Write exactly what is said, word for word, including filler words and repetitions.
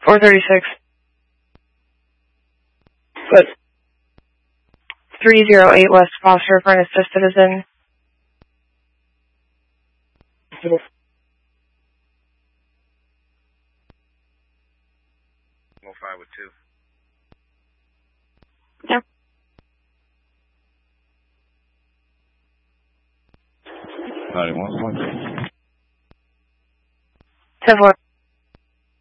four thirty-six. But three oh eight West Foster for an assist citizen. one oh five with two. Yeah. ninety-one point two. ten four.